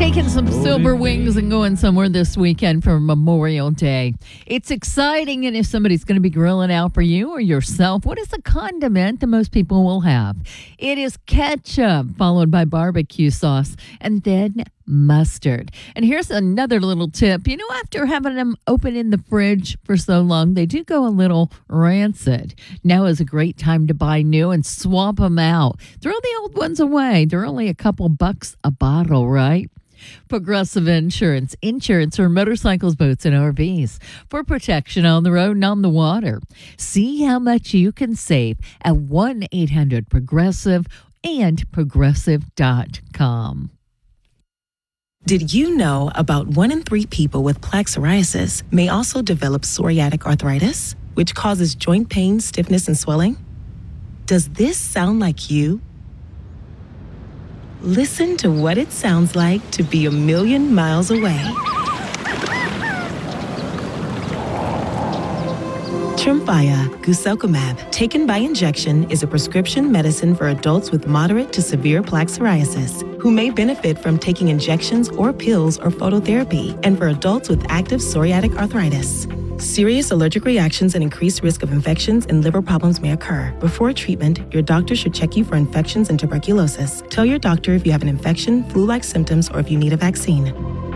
Taking some silver wings and going somewhere this weekend for Memorial Day. It's exciting, and if somebody's going to be grilling out for you or yourself, what is the condiment that most people will have? It is ketchup, followed by barbecue sauce, and then mustard. And here's another little tip. You know, after having them open in the fridge for so long, they do go a little rancid. Now is a great time to buy new and swap them out. Throw the old ones away. They're only a couple bucks a bottle, right? Progressive Insurance. Insurance for motorcycles, boats, and RVs. For protection on the road and on the water. See how much you can save at 1-800-PROGRESSIVE and Progressive.com. Did you know about 1 in 3 people with plaque psoriasis may also develop psoriatic arthritis, which causes joint pain, stiffness, and swelling? Does this sound like you? Listen to what it sounds like to be a million miles away. Tremfya, guselkumab, taken by injection, is a prescription medicine for adults with moderate to severe plaque psoriasis who may benefit from taking injections or pills or phototherapy, and for adults with active psoriatic arthritis. Serious allergic reactions and increased risk of infections and liver problems may occur. Before treatment, your doctor should check you for infections and tuberculosis. Tell your doctor if you have an infection, flu-like symptoms, or if you need a vaccine.